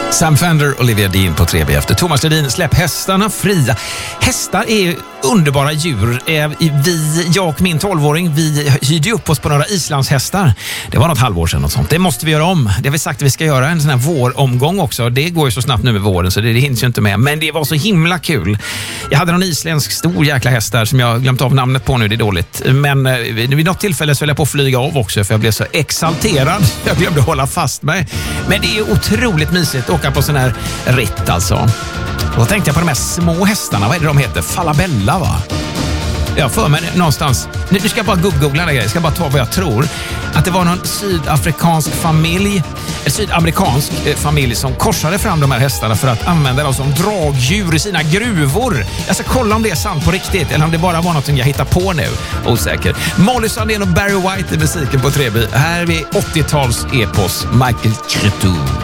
Sam Fender, Olivia Dean på 3B efter Thomas Ledin. Släpp hästarna fria. Hästar är underbara djur. Jag och min 12-åring, vi hyrde upp oss på några islandshästar. Det var något halvår sedan och sånt. Det måste vi göra om. Det har vi sagt att vi ska göra en sån här våromgång också. Det går ju så snabbt nu med våren så det hinns ju inte med. Men det var så himla kul. Jag hade någon isländsk stor jäkla hästar som jag glömt av namnet på nu, det är dåligt. Men vid något tillfälle så höll jag på att flyga av också för jag blev så exalterad. Jag glömde hålla fast mig. Men det är otroligt mysigt att åka på sån här ritt alltså. Och då tänkte jag på de här små hästarna. Vad är det de heter? Falabella, va? Jag för mig någonstans. Nu ska jag bara googla det. Jag ska bara ta vad jag tror. Att det var någon sydamerikansk familj som korsade fram de här hästarna för att använda dem som dragdjur i sina gruvor. Jag ska kolla om det är sant på riktigt eller om det bara var något jag hittar på nu. Osäker. Molly Sandén och Barry White i musiken på 3B. Här är vi 80-tals epos. Michael Cretu.